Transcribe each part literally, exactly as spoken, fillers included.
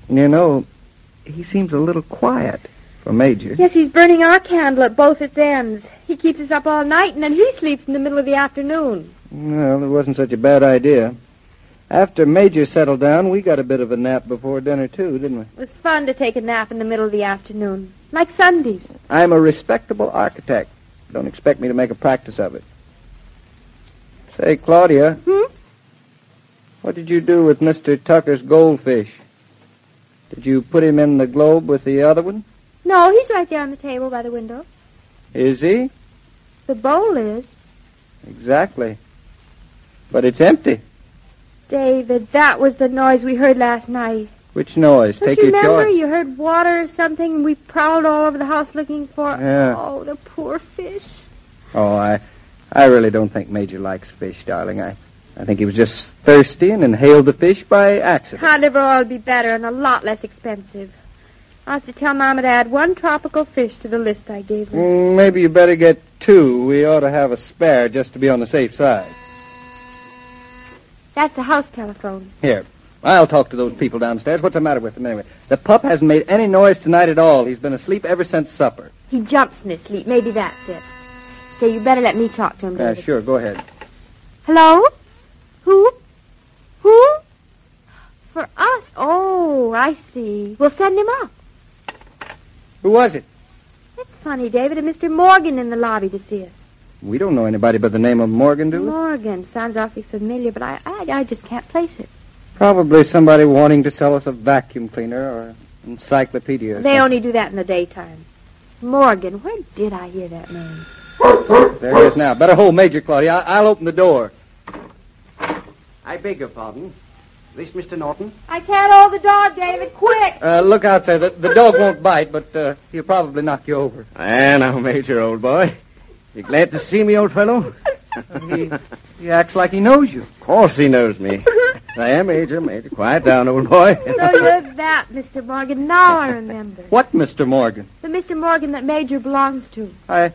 You know, he seems a little quiet for Major. Yes, he's burning our candle at both its ends. He keeps us up all night, and then he sleeps in the middle of the afternoon. Well, it wasn't such a bad idea. After Major settled down, we got a bit of a nap before dinner, too, didn't we? It was fun to take a nap in the middle of the afternoon, like Sundays. I'm a respectable architect. Don't expect me to make a practice of it. Say, Claudia. Hmm? What did you do with Mister Tucker's goldfish? Did you put him in the globe with the other one? No, he's right there on the table by the window. Is he? The bowl is. Exactly. But it's empty. David, that was the noise we heard last night. Which noise? Don't Take you your remember? choice. You heard water or something, and we prowled all over the house looking for... Yeah. Oh, the poor fish. Oh, I I really don't think Major likes fish, darling. I, I think he was just thirsty and inhaled the fish by accident. Carnivore would be better and a lot less expensive. I'll have to tell Mama to add one tropical fish to the list I gave her. Mm, maybe you better get two. We ought to have a spare just to be on the safe side. That's the house telephone. Here, I'll talk to those people downstairs. What's the matter with him anyway? The pup hasn't made any noise tonight at all. He's been asleep ever since supper. He jumps in his sleep. Maybe that's it. Say, you better let me talk to him, Yeah, David. sure, go ahead. Hello? Who? Who? For us? Oh, I see. We'll send him up. Who was it? That's funny, David. And Mister Morgan in the lobby to see us. We don't know anybody by the name of Morgan, do we? Morgan. Sounds awfully familiar, but I, I, I just can't place it. Probably somebody wanting to sell us a vacuum cleaner or encyclopedia. Or They only do that in the daytime. Morgan. Where did I hear that name? There he is now. Better hold Major, Claudia. I- I'll open the door. I beg your pardon. This Mister Norton? I can't hold the dog, David. Quick! Uh, look out there. The, the dog won't bite, but uh, he'll probably knock you over. Ah, now, Major, old boy. You glad to see me, old fellow? he, he acts like he knows you. Of course he knows me. I am Major, Major. Quiet down, old boy. So you're that, Mister Morgan. Now I remember. What, Mister Morgan? The Mister Morgan that Major belongs to. I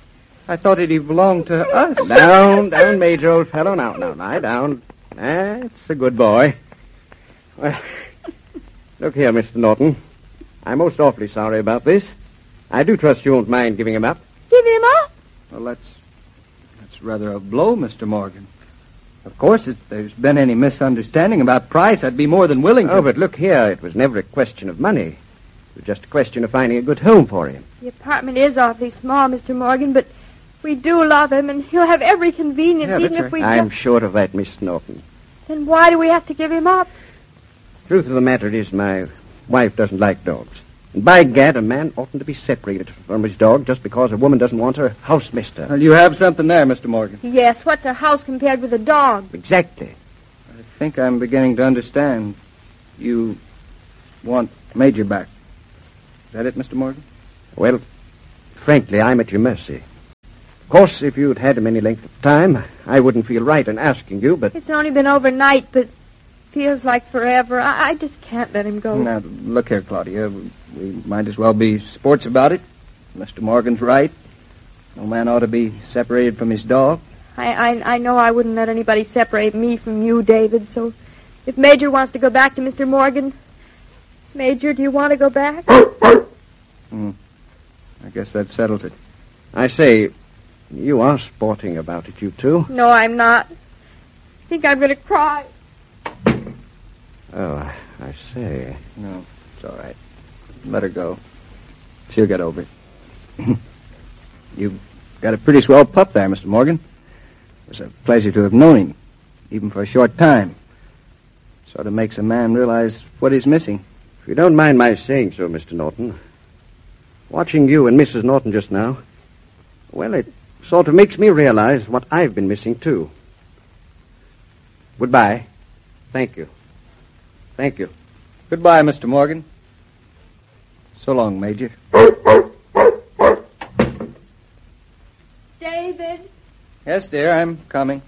I thought it he belonged to us. Down, down, Major, old fellow. Now, now, lie down. That's a good boy. Well, look here, Mister Norton. I'm most awfully sorry about this. I do trust you won't mind giving him up. Give him up? Well, that's that's rather a blow, Mister Morgan. Of course, if there's been any misunderstanding about price, I'd be more than willing to... Oh, but look here. It was never a question of money. It was just a question of finding a good home for him. The apartment is awfully small, Mister Morgan, but we do love him, and he'll have every convenience, Yeah, even that's if we I'm just... sure of that, Miss Norton. Then why do we have to give him up? Truth of the matter is my wife doesn't like dogs. And by gad, a man oughtn't to be separated from his dog just because a woman doesn't want her house mister. Well, you have something there, Mister Morgan. Yes, what's a house compared with a dog? Exactly. I think I'm beginning to understand. You want Major back. Is that it, Mister Morgan? Well, frankly, I'm at your mercy. Of course, if you'd had him any length of time, I wouldn't feel right in asking you, but... It's only been overnight, but feels like forever. I, I just can't let him go. Now, look here, Claudia. We might as well be sports about it. Mister Morgan's right. No man ought to be separated from his dog. I, I, I know I wouldn't let anybody separate me from you, David, so if Major wants to go back to Mister Morgan... Major, do you want to go back? Hmm. I guess that settles it. I say, you are sporting about it, you two. No, I'm not. I think I'm going to cry. Oh, I say. No, it's all right. Let her go. She'll get over it. You've got a pretty swell pup there, Mister Morgan. It was a pleasure to have known him, even for a short time. Sort of makes a man realize what he's missing. If you don't mind my saying so, Mister Norton, watching you and Missus Norton just now, well, it sort of makes me realize what I've been missing, too. Goodbye. Thank you. Thank you. Goodbye, Mister Morgan. So long, Major. David, Yes, dear, I'm coming.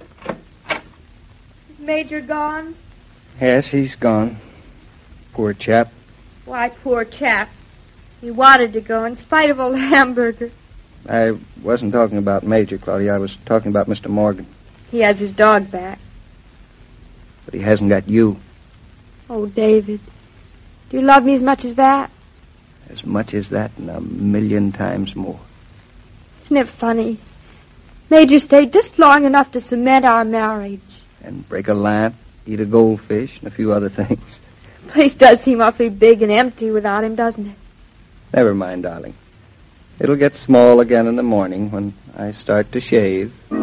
is Major gone? Yes, he's gone. Poor chap. Why, poor chap. He wanted to go in spite of old Hamburger. I wasn't talking about Major, Claudia. I was talking about Mister Morgan. He has his dog back. But he hasn't got you. Oh, David. Do you love me as much as that? As much as that and a million times more. Isn't it funny? Major stayed just long enough to cement our marriage. And break a lamp, eat a goldfish, and a few other things. The place does seem awfully big and empty without him, doesn't it? Never mind, darling. It'll get small again in the morning when I start to shave.